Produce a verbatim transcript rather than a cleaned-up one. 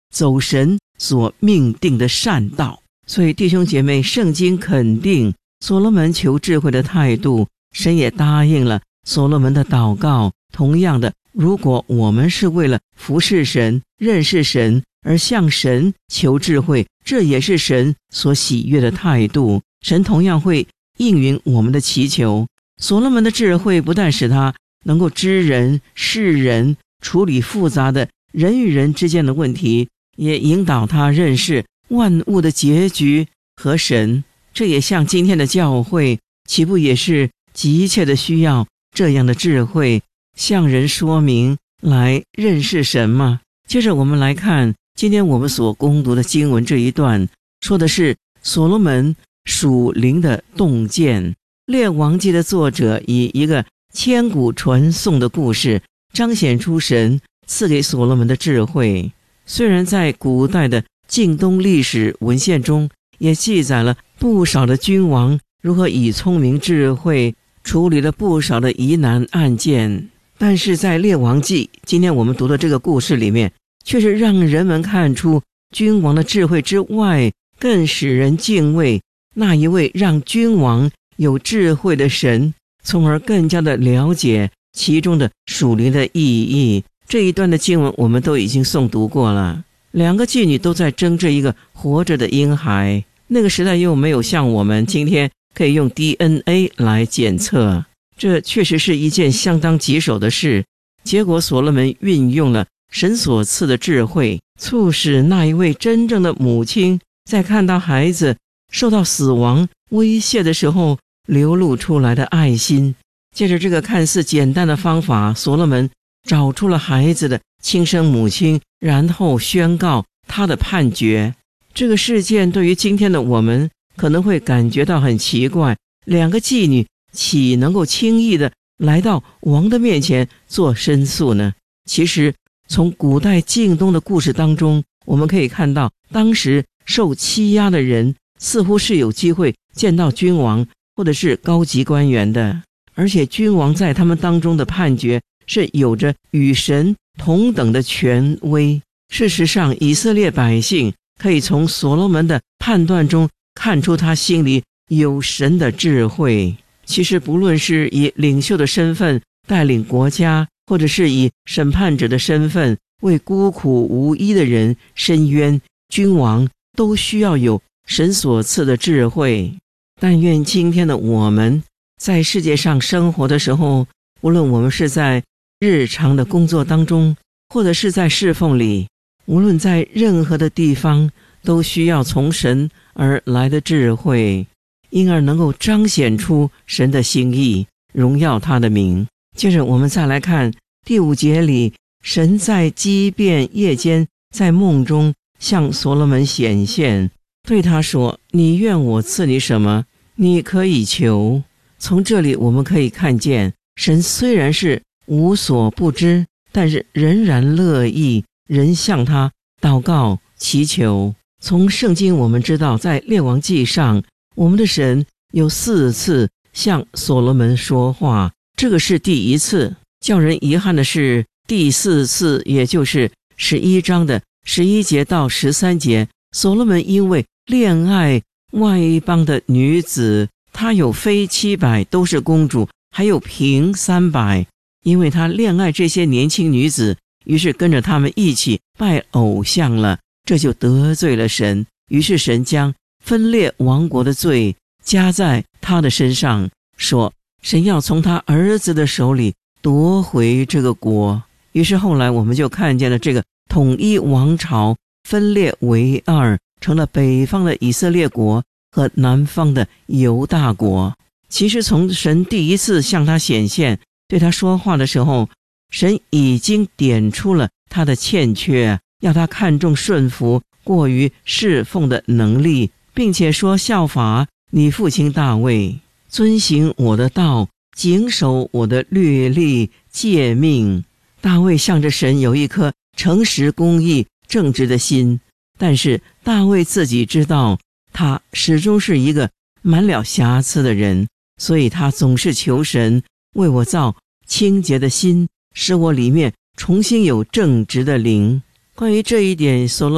走神所命定的善道。所以弟兄姐妹，圣经肯定所罗门求智慧的态度，神也答应了所罗门的祷告。同样的，如果我们是为了服侍神、认识神而向神求智慧，这也是神所喜悦的态度，神同样会应允我们的祈求。所罗门的智慧不但使他能够知人、识人，处理复杂的人与人之间的问题，也引导他认识万物的结局和神。这也像今天的教会，岂不也是急切的需要这样的智慧，向人说明来认识神吗？接着我们来看今天我们所攻读的经文这一段，说的是所罗门属灵的洞见。列王记的作者以一个千古传颂的故事，彰显出神赐给所罗门的智慧。虽然在古代的近东历史文献中也记载了不少的君王如何以聪明智慧处理了不少的疑难案件，但是在列王记今天我们读的这个故事里面，却是让人们看出君王的智慧之外，更使人敬畏那一位让君王有智慧的神，从而更加的了解其中的属灵的意义。这一段的经文我们都已经诵读过了，两个妓女都在争这一个活着的婴孩，那个时代又没有像我们今天可以用 D N A 来检测，这确实是一件相当棘手的事。结果所罗门运用了神所赐的智慧，促使那一位真正的母亲在看到孩子受到死亡威胁的时候流露出来的爱心。借着这个看似简单的方法，所罗门找出了孩子的亲生母亲，然后宣告他的判决。这个事件对于今天的我们可能会感觉到很奇怪，两个妓女岂能够轻易的来到王的面前做申诉呢？其实从古代近东的故事当中，我们可以看到当时受欺压的人似乎是有机会见到君王或者是高级官员的，而且君王在他们当中的判决是有着与神同等的权威。事实上，以色列百姓可以从所罗门的判断中看出他心里有神的智慧。其实不论是以领袖的身份带领国家，或者是以审判者的身份为孤苦无依的人伸冤，君王都需要有神所赐的智慧。但愿今天的我们在世界上生活的时候，无论我们是在日常的工作当中，或者是在侍奉里，无论在任何的地方，都需要从神而来的智慧，因而能够彰显出神的心意，荣耀他的名。接着我们再来看第五节里，神在激变夜间在梦中向所罗门显现，对他说，你愿我赐你什么，你可以求。从这里我们可以看见，神虽然是无所不知，但是仍然乐意人向他祷告祈求。从圣经我们知道，在列王记上，我们的神有四次向所罗门说话，这个是第一次。叫人遗憾的是，第四次，也就是十一章的十一节到十三节，所罗门因为恋爱外邦的女子，他有妃七百，都是公主，还有嫔三百，因为他恋爱这些年轻女子，于是跟着他们一起拜偶像了，这就得罪了神。于是神将分裂王国的罪加在他的身上，说神要从他儿子的手里夺回这个国。于是后来我们就看见了这个统一王朝分裂为二，成了北方的以色列国和南方的犹大国。其实从神第一次向他显现对他说话的时候，神已经点出了他的欠缺，要他看重顺服过于侍奉的能力，并且说效法你父亲大卫，遵行我的道，谨守我的律例诫命。大卫向着神有一颗诚实公义正直的心，但是大卫自己知道他始终是一个满了瑕疵的人，所以他总是求神为我造清洁的心，使我里面重新有正直的灵。关于这一点，所罗